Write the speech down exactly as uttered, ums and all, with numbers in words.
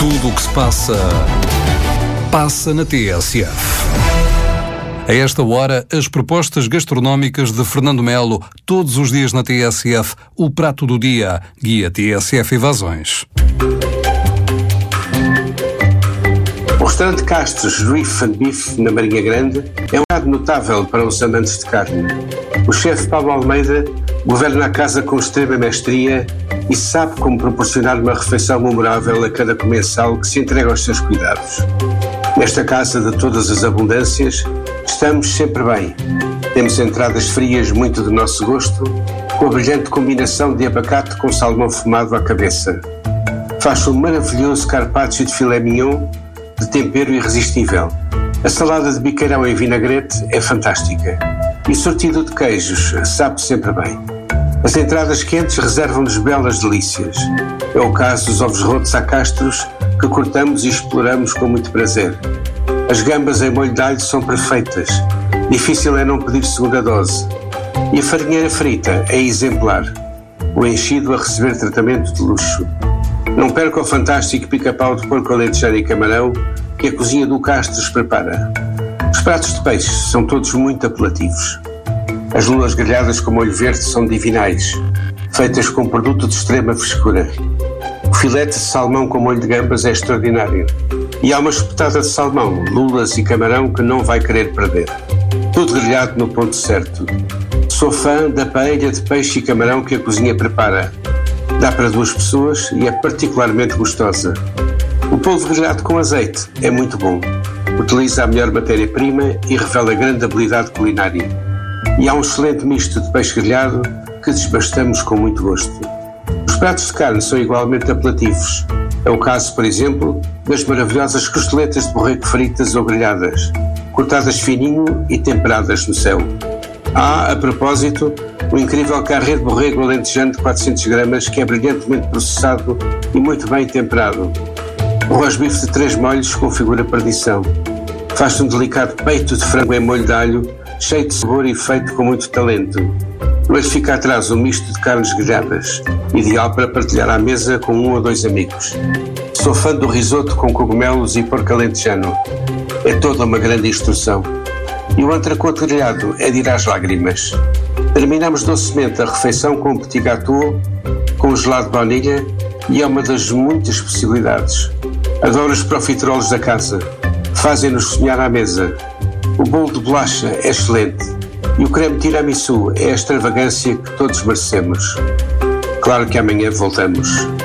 Tudo o que se passa, passa na T S F. A esta hora, as propostas gastronómicas de Fernando Melo, todos os dias na T S F, o prato do dia, guia T S F Evasões. O restaurante Castros Reef and Beef, na Marinha Grande, é um lado notável para os amantes de carne. O chefe Paulo Almeida governa a casa com extrema mestria e sabe como proporcionar uma refeição memorável a cada comensal que se entrega aos seus cuidados. Nesta casa de todas as abundâncias, estamos sempre bem. Temos entradas frias muito do nosso gosto, com a brilhante combinação de abacate com salmão fumado à cabeça. Faz um maravilhoso carpaccio de filé mignon de tempero irresistível. A salada de biqueirão em vinagrete é fantástica. E o sortido de queijos sabe sempre bem. As entradas quentes reservam-nos belas delícias. É o caso dos ovos rotos a Castros, que cortamos e exploramos com muito prazer. As gambas em molho de alho são perfeitas. Difícil é não pedir segunda dose. E a farinheira frita é exemplar. O enchido a receber tratamento de luxo. Não perca o fantástico pica-pau de porco alentejano e camarão que a cozinha do Castros prepara. Os pratos de peixe são todos muito apelativos. As lulas grelhadas com molho verde são divinais, feitas com produto de extrema frescura. O filete de salmão com molho de gambas é extraordinário. E há uma espetada de salmão, lulas e camarão que não vai querer perder. Tudo grelhado no ponto certo. Sou fã da paella de peixe e camarão que a cozinha prepara. Dá para duas pessoas e é particularmente gostosa. O polvo grelhado com azeite é muito bom. Utiliza a melhor matéria-prima e revela grande habilidade culinária. E há um excelente misto de peixe grelhado que desbastamos com muito gosto. Os pratos de carne são igualmente apelativos. É o caso, por exemplo, das maravilhosas costeletas de borrego fritas ou grelhadas, cortadas fininho e temperadas no céu. Há, a propósito, o incrível carré de borrego alentejano de quatrocentas gramas que é brilhantemente processado e muito bem temperado. O rosbife de três molhos configura perdição. Faz-se um delicado peito de frango em molho de alho, cheio de sabor e feito com muito talento. Mas fica atrás um misto de carnes grelhadas, ideal para partilhar à mesa com um ou dois amigos. Sou fã do risoto com cogumelos e porco alentejano. É toda uma grande instrução. E o entrecote grelhado é de ir às lágrimas. Terminamos docemente a refeição com um petit gâteau, com gelado de baunilha, e é uma das muitas possibilidades. Adoro os profiteroles da casa. Fazem-nos sonhar à mesa. O bolo de bolacha é excelente. E o creme tiramisu é a extravagância que todos merecemos. Claro que amanhã voltamos.